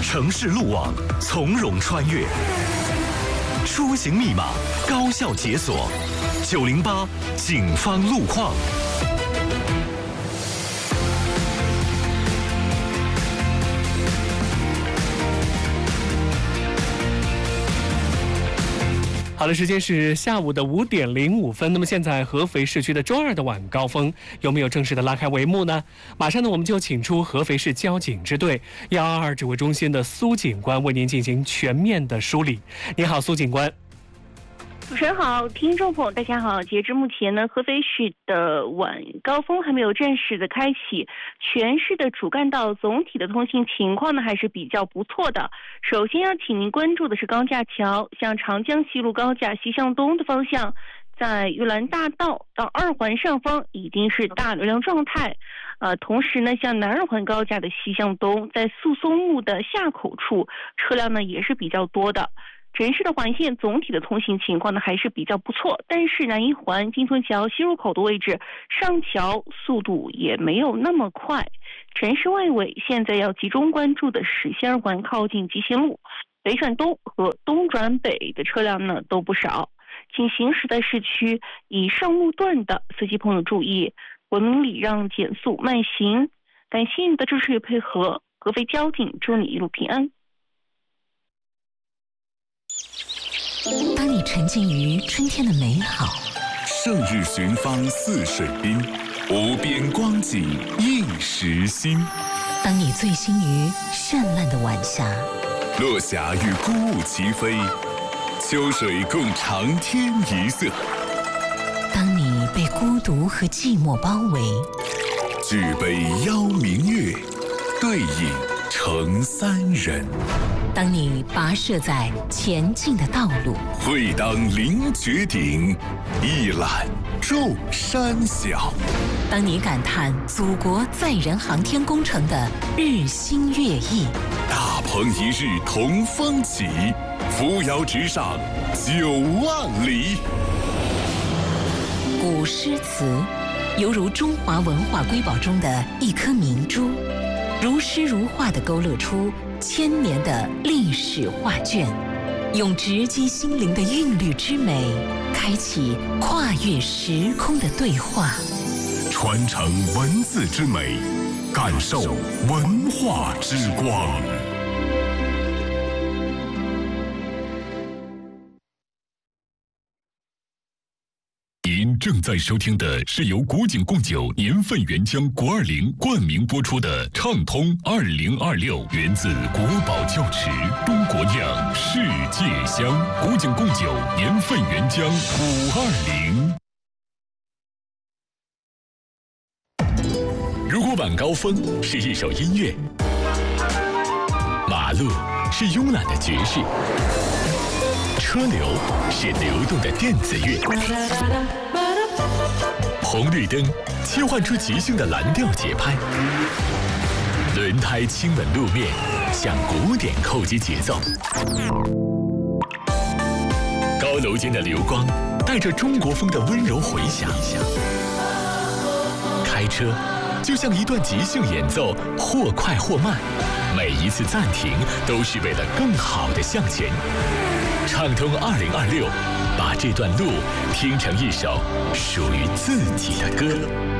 城市路网从容穿越，出行密码高效解锁，908警方路况。 好的，时间是下午的5点05分。那么现在合肥市区的周二的晚高峰有没有正式的拉开帷幕呢？马上呢，我们就请出合肥市交警支队122指挥中心的苏警官为您进行全面的梳理。你好，苏警官。 主持人好，听众朋友大家好。截至目前呢，合肥市的晚高峰还没有正式的开启，全市的主干道总体的通行情况呢还是比较不错的。首先要请您关注的是高架桥，像长江西路高架西向东的方向，在玉兰大道到2环上方已经是大流量状态。同时呢，像南2环高架的西向东，在诉松木的下口处，车辆呢也是比较多的。城市的环线总体的通行情况呢还是比较不错，但是南1环金屯桥西入口的位置上桥速度也没有那么快。城市外围现在要集中关注的是西2环靠近集贤路，北转东和东转北的车辆呢都不少。请行驶在市区以上路段的司机朋友注意，文明礼让，减速慢行。感谢你的支持与配合，合肥交警祝你一路平安。 当你沉浸于春天的美好， 胜日寻芳泗水滨，无边光景映时新。 当你醉心于绚烂的晚霞， 落霞与孤鹜齐飞，秋水共长天一色。 当你被孤独和寂寞包围， 举杯邀明月，对饮成三人。 当你跋涉在前进的道路， 会当凌绝顶，一览众山小。 当你感叹祖国载人航天工程的日新月异， 大鹏一日同风起，扶摇直上9万里。 古诗词犹如中华文化瑰宝中的一颗明珠，如诗如画地勾勒出1000年的历史画卷，用直击心灵的韵律之美，开启跨越时空的对话， 传承文字之美，感受文化之光。您正在收听的是由古井贡酒年份原浆国20冠名播出的畅通2026，源自国宝窖池，中国酿，世界香。古井贡酒年份原浆520。如果晚高峰是一首音乐，马路是慵懒的爵士，车流是流动的电子乐，红绿灯切换出即兴的蓝调节拍，轮胎亲吻路面，向古典扣击节奏。高楼间的流光带着中国风的温柔回响。开车就像一段即兴演奏，或快或慢，每一次暂停都是为了更好的向前。畅通2026，把这段路听成一首属于自己的歌。